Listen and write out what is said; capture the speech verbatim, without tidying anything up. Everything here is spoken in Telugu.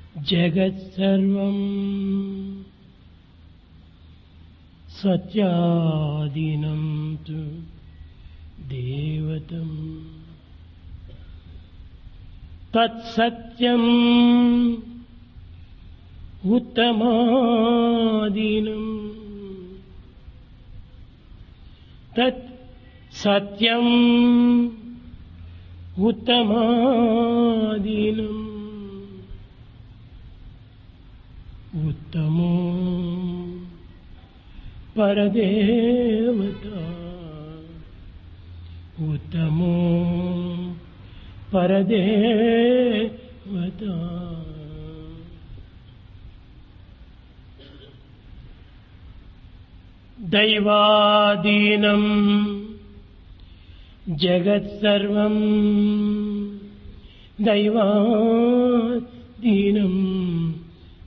జగత్సర్వం సత్యాదీనం తు దేవతం తత్సత్యం ఉత్తమాదీనం తత్ సత్యం ఉత్తమాదీనం ఉత్తమో పరదేవత ఉత్తమో పరదేవత. దైవాదీనం జగత్సర్వం దైవాత్